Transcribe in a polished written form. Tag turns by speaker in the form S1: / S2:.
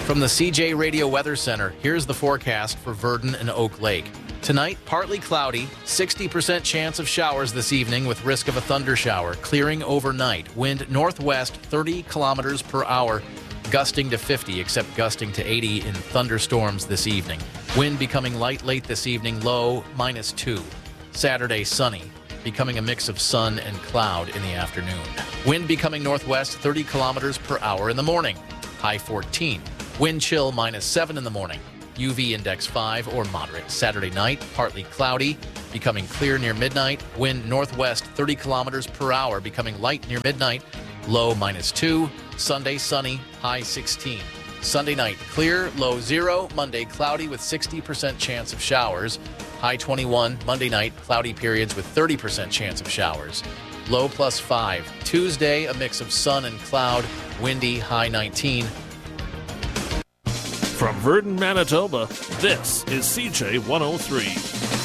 S1: From the CJ Radio Weather Center, here's the forecast for Verdon and Oak Lake. Tonight, partly cloudy, 60% chance of showers this evening with risk of a thunder shower, clearing overnight. Wind northwest 30 kilometers per hour, gusting to 50, except gusting to 80 in thunderstorms this evening. Wind becoming light late this evening, low -2. Saturday, sunny, becoming a mix of sun and cloud in the afternoon. Wind becoming northwest 30 kilometers per hour in the morning, high 14. Wind chill -7 in the morning. UV index 5 or moderate. Saturday night, partly cloudy, becoming clear near midnight. Wind northwest 30 kilometers per hour, becoming light near midnight. Low -2. Sunday, sunny, high 16. Sunday night, clear, low 0. Monday, cloudy with 60% chance of showers. High 21. Monday night, cloudy periods with 30% chance of showers. Low +5. Tuesday, a mix of sun and cloud. Windy, high 19.
S2: From Verdon, Manitoba, this is CJ 103.